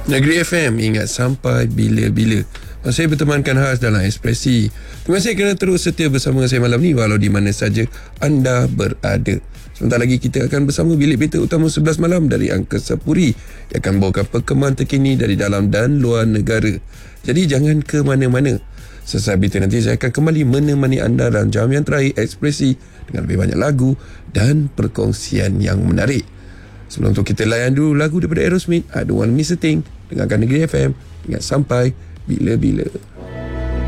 Negeri FM, ingat sampai bila-bila. Saya bertemankan khas dalam Ekspresi. Terima kasih kerana terus setia bersama saya malam ni walau di mana saja anda berada. Sebentar lagi kita akan bersama Bilik Berita Utama 11 malam dari Angkasa Puri yang akan bawakan perkembangan terkini dari dalam dan luar negara. Jadi jangan ke mana-mana. Sesaat berita nanti saya akan kembali menemani anda dalam jam yang terakhir Ekspresi dengan lebih banyak lagu dan perkongsian yang menarik. Sebelum tu kita layan dulu lagu daripada Aerosmith, I Don't Want to Miss a Thing. Dengarkan Negeri FM. Ingat sampai bila-bila.